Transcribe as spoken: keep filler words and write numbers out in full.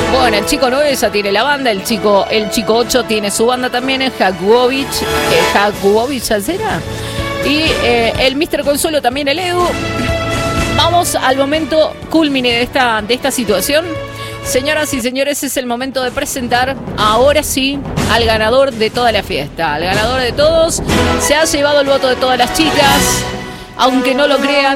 Bueno, el chico nueve ya tiene la banda, el chico el chico ocho tiene su banda también, el Jakubowicz, el Jakubowicz ya será. Y eh, el míster Consuelo también, el Edu. Vamos al momento culmine de esta, de esta situación. Señoras y señores, es el momento de presentar ahora sí al ganador de toda la fiesta. Al ganador de todos. Se ha llevado el voto de todas las chicas, aunque no lo crean.